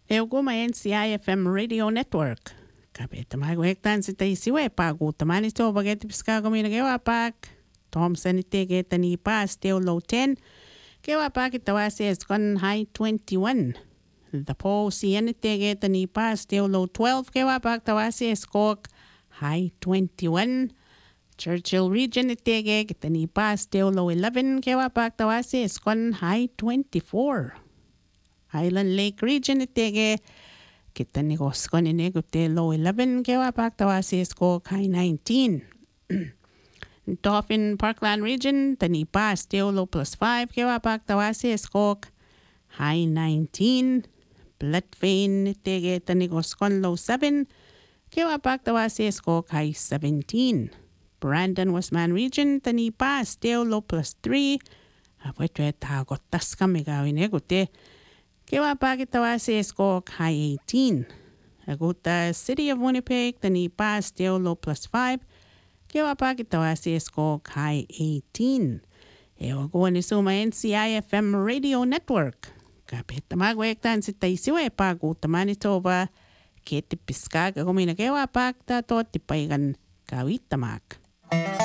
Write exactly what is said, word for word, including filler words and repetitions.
Euguma N C I F M Radio Network. Kapita magwektan si Taisiwe pagu tamani to bageti piskago minagewa pak. Thompson itege tani pa still low ten. Kewa pak itawasi is con high twenty-one. The pole cien itege tani pa still low twelve. Kewa pak tawasi is kok high twenty-one. Churchill region itege tani pa still low eleven. Kewa pak tawasi is con high twenty-four. Highland Lake region itege kita negos con inegute low eleven kewa pak tawasi ko high nineteen. Dauphin Parkland region tani pa still low plus five kewa pak tawasi ko high nineteen. Bloodvein itege tanigos con low seven kewa pak tawasi ko high seventeen. Brandon Westman region tani pa still low plus three. Apueto tagotas kami gawin egute Kewa pakitawasi ko high eighteen. Aguta City of Winnipeg, tani pa still low plus five. Kewa pakitawasi ko high eighteen. Ewa ko ni suma N C I F M Radio Network. Kapit tamagwektan si Taisiwe paguta Manitoba. Ketipiskag ako minakewa pakta to tipaigan kawit tamak.